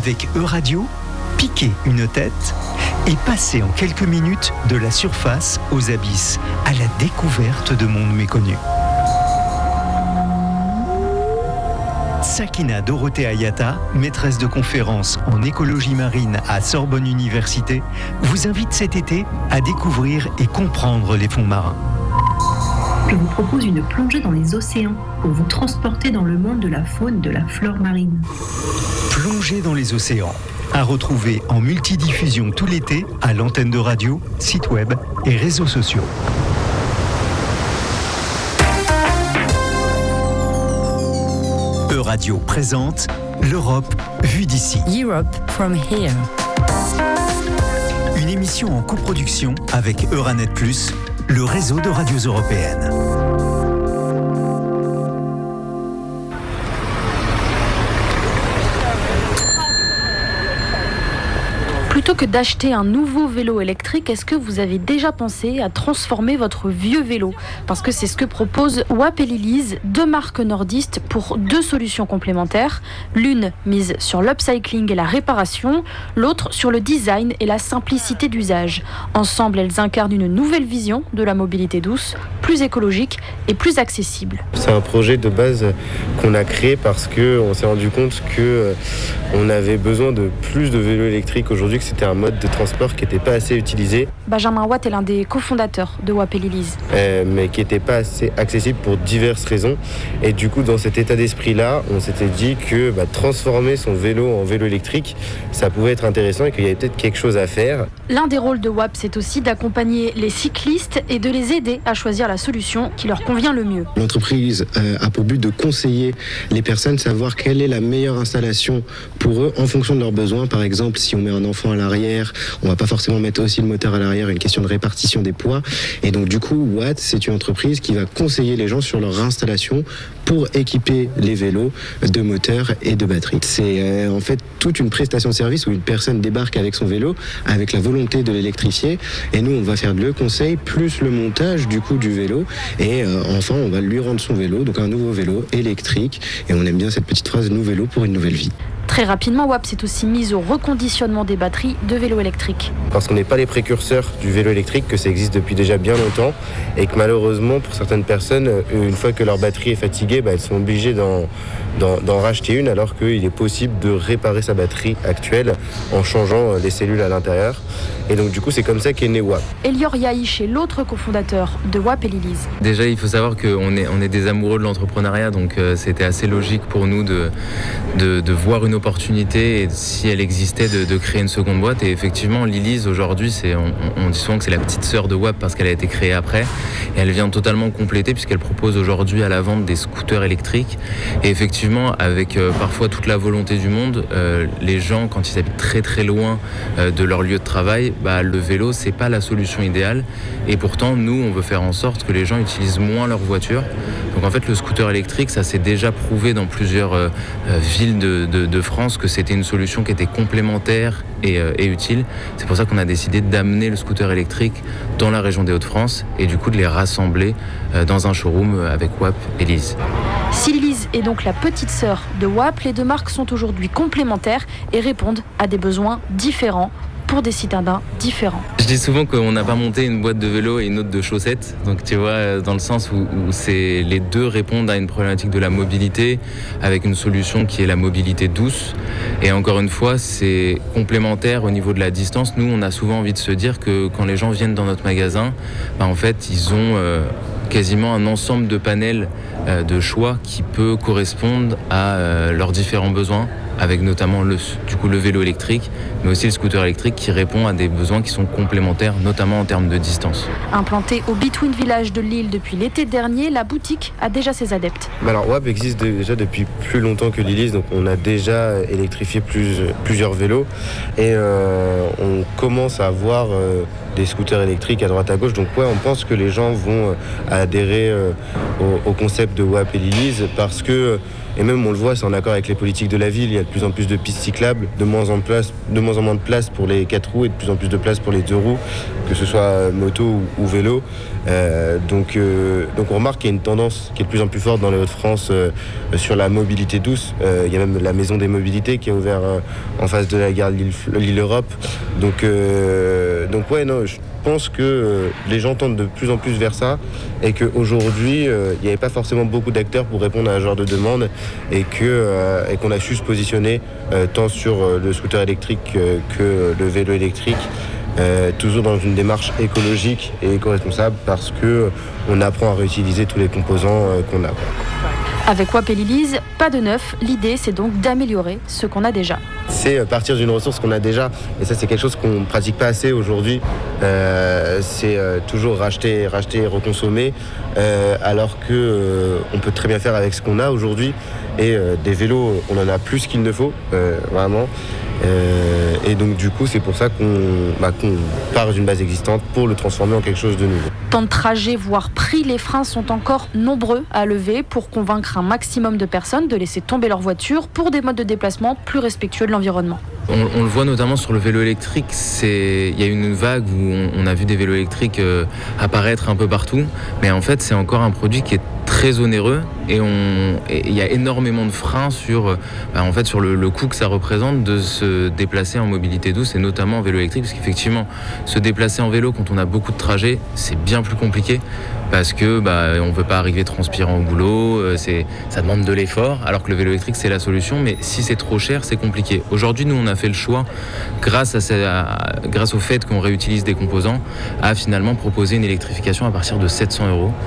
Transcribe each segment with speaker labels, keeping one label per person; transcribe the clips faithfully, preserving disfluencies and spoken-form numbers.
Speaker 1: Avec Euradio, piquer une tête et passer en quelques minutes de la surface aux abysses, à la découverte de mondes méconnus. Sakina Dorothée Ayata, maîtresse de conférences en écologie marine à Sorbonne Université, vous invite cet été à découvrir et comprendre les fonds marins.
Speaker 2: Je vous propose une plongée dans les océans pour vous transporter dans le monde de la faune, de la flore marine.
Speaker 1: Plongée dans les océans, à retrouver en multidiffusion tout l'été à l'antenne de radio, site web et réseaux sociaux. Euradio présente l'Europe vue d'ici.
Speaker 3: Europe from here.
Speaker 1: Une émission en coproduction avec Euranet plus, le réseau de radios européennes.
Speaker 4: Plutôt que d'acheter un nouveau vélo électrique, est-ce que vous avez déjà pensé à transformer votre vieux vélo ? Parce que c'est ce que proposent W A P et Lilize, deux marques nordistes pour deux solutions complémentaires. L'une mise sur l'upcycling et la réparation, l'autre sur le design et la simplicité d'usage. Ensemble, elles incarnent une nouvelle vision de la mobilité douce, plus écologique et plus accessible.
Speaker 5: C'est un projet de base qu'on a créé parce qu'on s'est rendu compte qu'on avait besoin de plus de vélos électriques aujourd'hui, que c'était un mode de transport qui n'était pas assez utilisé.
Speaker 4: Benjamin Watt est l'un des cofondateurs de W A P et Lilize.
Speaker 5: Euh, mais qui n'était pas assez accessible pour diverses raisons. Et du coup, dans cet état d'esprit-là, on s'était dit que bah, transformer son vélo en vélo électrique, ça pouvait être intéressant et qu'il y avait peut-être quelque chose à faire.
Speaker 4: L'un des rôles de W A P, c'est aussi d'accompagner les cyclistes et de les aider à choisir la solution qui leur convient le mieux.
Speaker 6: L'entreprise euh, a pour but de conseiller les personnes, savoir quelle est la meilleure installation pour eux en fonction de leurs besoins. Par exemple, si on met un enfant à l'arrière, on va pas forcément mettre aussi le moteur à l'arrière, une question de répartition des poids. Et donc du coup, Watt, c'est une entreprise qui va conseiller les gens sur leur installation pour équiper les vélos de moteurs et de batteries. C'est euh, en fait toute une prestation de service où une personne débarque avec son vélo, avec la volonté de l'électrifier, et nous on va faire le conseil plus le montage du coup du vélo, et euh, enfin on va lui rendre son vélo, donc un nouveau vélo électrique, et on aime bien cette petite phrase, nouveau vélo pour une nouvelle vie.
Speaker 4: Très rapidement, W A P s'est aussi mise au reconditionnement des batteries de vélos électriques.
Speaker 5: Parce qu'on n'est pas les précurseurs du vélo électrique, que ça existe depuis déjà bien longtemps, et que malheureusement, pour certaines personnes, une fois que leur batterie est fatiguée, bah, elles sont obligées d'en, d'en, d'en racheter une, alors qu'il est possible de réparer sa batterie actuelle en changeant les cellules à l'intérieur. Et donc du coup, c'est comme ça qu'est né W A P.
Speaker 4: Elior Yaïch est l'autre cofondateur de W A P et Lilize.
Speaker 7: Déjà, il faut savoir qu'on est, on est des amoureux de l'entrepreneuriat, donc euh, c'était assez logique pour nous de, de, de voir une opportunité, et si elle existait, de, de créer une seconde boîte. Et effectivement, Lilize aujourd'hui, c'est, on, on dit souvent que c'est la petite sœur de W A P parce qu'elle a été créée après, et elle vient totalement compléter puisqu'elle propose aujourd'hui à la vente des scooters électriques. Et effectivement, avec euh, parfois toute la volonté du monde, euh, les gens, quand ils habitent très très loin euh, de leur lieu de travail, bah, le vélo, c'est pas la solution idéale. Et pourtant, nous, on veut faire en sorte que les gens utilisent moins leur voiture. Donc en fait, le scooter électrique, ça s'est déjà prouvé dans plusieurs euh, villes de, de, de France que c'était une solution qui était complémentaire et, euh, et utile. C'est pour ça qu'on a décidé d'amener le scooter électrique dans la région des Hauts-de-France et du coup de les rassembler euh, dans un showroom avec W A P et Lilize.
Speaker 4: Si Lilize est donc la petite sœur de W A P, les deux marques sont aujourd'hui complémentaires et répondent à des besoins différents pour des citadins différents.
Speaker 7: Je dis souvent qu'on n'a pas monté une boîte de vélo et une autre de chaussettes, donc tu vois, dans le sens où, où c'est, les deux répondent à une problématique de la mobilité avec une solution qui est la mobilité douce. Et encore une fois, c'est complémentaire au niveau de la distance. Nous, on a souvent envie de se dire que quand les gens viennent dans notre magasin, bah, en fait, ils ont euh, quasiment un ensemble de panels euh, de choix qui peut correspondre à euh, leurs différents besoins, avec notamment le, du coup, le vélo électrique, mais aussi le scooter électrique qui répond à des besoins qui sont complémentaires, notamment en termes de distance.
Speaker 4: Implantée au Between Village de Lille depuis l'été dernier, la boutique a déjà ses adeptes.
Speaker 5: Alors W A P existe déjà depuis plus longtemps que Lilize, donc on a déjà électrifié plus, plusieurs vélos, et euh, on commence à avoir euh, des scooters électriques à droite à gauche. Donc ouais, on pense que les gens vont euh, adhérer euh, au, au concept de W A P et Lilize parce que Et même on le voit, c'est en accord avec les politiques de la ville. Il y a de plus en plus de pistes cyclables, de moins en, place, de moins, en moins de place pour les quatre roues et de plus en plus de place pour les deux roues, que ce soit moto ou, ou vélo. Euh, donc, euh, donc on remarque qu'il y a une tendance qui est de plus en plus forte dans les Hauts-de-France euh, sur la mobilité douce. Euh, il y a même la maison des mobilités qui est ouverte euh, en face de la gare Lille, Lille Europe. Donc, euh, donc ouais, non, je pense que euh, les gens tendent de plus en plus vers ça et qu'aujourd'hui, euh, il n'y avait pas forcément beaucoup d'acteurs pour répondre à un genre de demande et, que, euh, et qu'on a su se positionner euh, tant sur euh, le scooter électrique euh, que le vélo électrique. Euh, toujours dans une démarche écologique et éco-responsable parce qu'on apprend à réutiliser tous les composants euh, qu'on a.
Speaker 4: Avec W A P et Lilise, pas de neuf, l'idée c'est donc d'améliorer ce qu'on a déjà.
Speaker 5: C'est partir d'une ressource qu'on a déjà et ça c'est quelque chose qu'on ne pratique pas assez aujourd'hui. Euh, c'est euh, toujours racheter, racheter et reconsommer euh, alors qu'on euh, peut très bien faire avec ce qu'on a aujourd'hui et euh, des vélos on en a plus qu'il ne faut, euh, vraiment. Euh, et donc du coup c'est pour ça qu'on, bah, qu'on part d'une base existante pour le transformer en quelque chose de nouveau.
Speaker 4: Temps de trajet, voire prix, les freins sont encore nombreux à lever pour convaincre un maximum de personnes de laisser tomber leur voiture pour des modes de déplacement plus respectueux de l'environnement.
Speaker 7: On, on le voit notamment sur le vélo électrique, c'est, il y a une vague où on, on a vu des vélos électriques euh, apparaître un peu partout, mais en fait c'est encore un produit qui est très onéreux et il y a énormément de freins sur, bah, en fait, sur le, le coût que ça représente de se déplacer en mobilité douce et notamment en vélo électrique, parce qu'effectivement se déplacer en vélo quand on a beaucoup de trajets c'est bien plus compliqué parce que bah, on ne veut pas arriver transpirant au boulot, c'est, ça demande de l'effort, alors que le vélo électrique c'est la solution, mais si c'est trop cher c'est compliqué. Aujourd'hui nous on a fait le choix, grâce, à ces, à, grâce au fait qu'on réutilise des composants, à finalement proposer une électrification à partir de sept cents euros.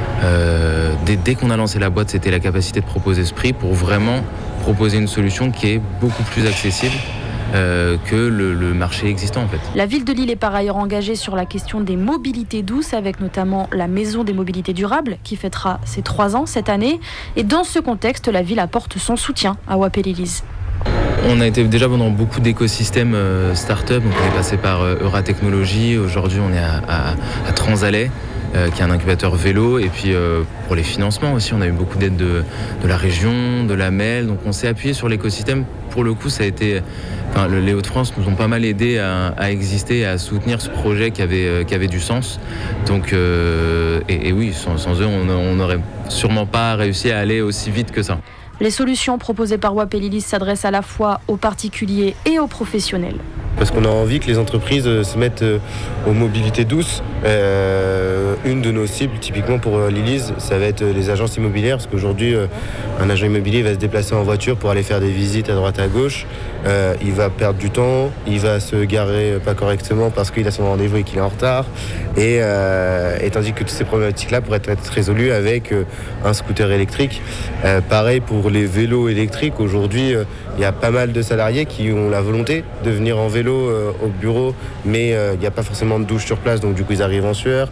Speaker 7: Euh, dès, dès qu'on a lancé la boîte, c'était la capacité de proposer ce prix pour vraiment proposer une solution qui est beaucoup plus accessible euh, que le, le marché existant en fait.
Speaker 4: La ville de Lille est par ailleurs engagée sur la question des mobilités douces avec notamment la Maison des mobilités durables qui fêtera ses trois ans cette année. Et dans ce contexte, la ville apporte son soutien à W A P et Lilise.
Speaker 7: On a été déjà dans beaucoup d'écosystèmes euh, start-up, donc on est passé par euh, Euratechnologies, aujourd'hui on est à, à, à Transalais. Euh, qui est un incubateur vélo, et puis euh, pour les financements aussi, on a eu beaucoup d'aide de, de la région, de la M E L, donc on s'est appuyé sur l'écosystème. Pour le coup, ça a été, enfin, les Hauts-de-France nous ont pas mal aidé à, à exister, à soutenir ce projet qui avait, euh, qui avait du sens. Donc, euh, et, et oui, sans, sans eux, on n'aurait sûrement pas réussi à aller aussi vite que ça.
Speaker 4: Les solutions proposées par W A P et Lilise s'adressent à la fois aux particuliers et aux professionnels.
Speaker 5: Parce qu'on a envie que les entreprises se mettent aux mobilités douces. Euh, une de nos cibles, typiquement pour Lilise, ça va être les agences immobilières, parce qu'aujourd'hui, un agent immobilier va se déplacer en voiture pour aller faire des visites à droite à gauche. Euh, il va perdre du temps, il va se garer pas correctement parce qu'il a son rendez-vous et qu'il est en retard. Et, euh, et tandis que toutes ces problématiques-là pourraient être résolues avec un scooter électrique. Euh, pareil pour les vélos électriques. Aujourd'hui, il euh, y a pas mal de salariés qui ont la volonté de venir en vélo euh, au bureau, mais il euh, n'y a pas forcément de douche sur place, donc du coup ils arrivent en sueur.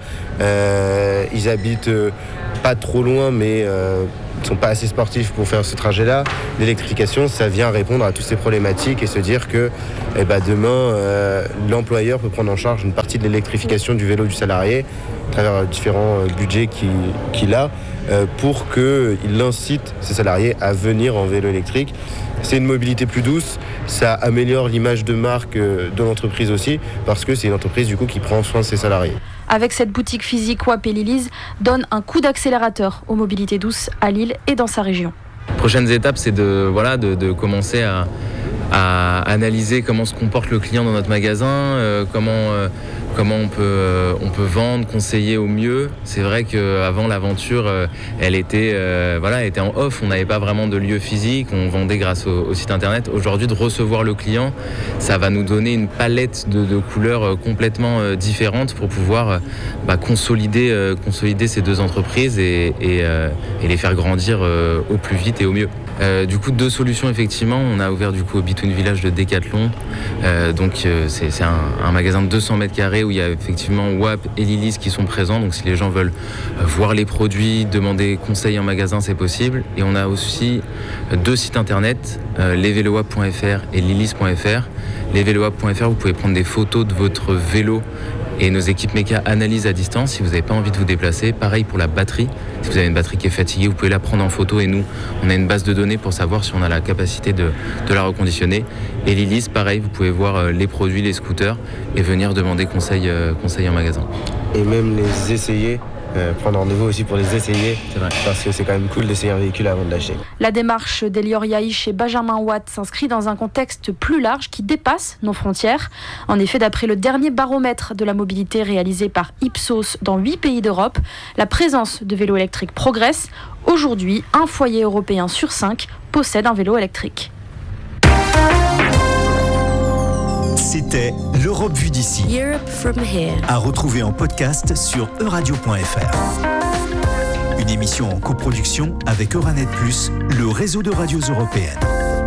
Speaker 5: Euh, ils habitent euh, pas trop loin, mais euh, ne sont pas assez sportifs pour faire ce trajet-là. L'électrification, ça vient répondre à toutes ces problématiques et se dire que eh ben, demain, euh, l'employeur peut prendre en charge une partie de l'électrification du vélo du salarié à travers différents euh, budgets qu'il, qu'il a euh, pour qu'il incite ses salariés à venir en vélo électrique. C'est une mobilité plus douce, ça améliore l'image de marque euh, de l'entreprise aussi parce que c'est une entreprise du coup qui prend soin de ses salariés.
Speaker 4: Avec cette boutique physique, W A P et Lilise donne un coup d'accélérateur aux mobilités douces à Lille et dans sa région.
Speaker 7: Prochaines étapes, c'est de, voilà, de, de commencer à, à analyser comment se comporte le client dans notre magasin, euh, comment, euh, comment on peut, euh, on peut vendre, conseiller au mieux. C'est vrai qu'avant l'aventure, euh, elle, était, euh, voilà, elle était en off, on n'avait pas vraiment de lieu physique, on vendait grâce au, au site internet. Aujourd'hui, de recevoir le client, ça va nous donner une palette de, de couleurs complètement euh, différentes pour pouvoir euh, bah, consolider, euh, consolider ces deux entreprises et, et, euh, et les faire grandir euh, au plus vite et au mieux. Euh, du coup, deux solutions effectivement. On a ouvert du coup au Between Village de Decathlon. Euh, donc euh, c'est, c'est un, un magasin de deux cents mètres carrés où il y a effectivement W A P et Lilise qui sont présents. Donc si les gens veulent euh, voir les produits, demander conseil en magasin, c'est possible. Et on a aussi euh, deux sites internet, euh, lesvelowap point f r et lilise point f r. lesvelowap point f r, vous pouvez prendre des photos de votre vélo Et nos équipes méca analysent à distance si vous n'avez pas envie de vous déplacer. Pareil pour la batterie. Si vous avez une batterie qui est fatiguée, vous pouvez la prendre en photo et nous, on a une base de données pour savoir si on a la capacité de, de la reconditionner. Et l'E-Lease, pareil, vous pouvez voir les produits, les scooters et venir demander conseil, euh, conseil en magasin.
Speaker 5: Et même les essayer. Euh, prendre rendez-vous aussi pour les essayer,
Speaker 7: c'est vrai.
Speaker 5: Parce que c'est quand même cool d'essayer un véhicule avant de l'acheter.
Speaker 4: La démarche d'Elior Yaïch et Benjamin Watt s'inscrit dans un contexte plus large qui dépasse nos frontières. En effet, d'après le dernier baromètre de la mobilité réalisé par Ipsos dans huit pays d'Europe, la présence de vélos électriques progresse. Aujourd'hui, un foyer européen sur cinq possède un vélo électrique.
Speaker 1: C'était l'Europe vue d'ici.
Speaker 3: Europe from here.
Speaker 1: À retrouver en podcast sur euradio point f r. Une émission en coproduction avec Euranet plus, le réseau de radios européennes.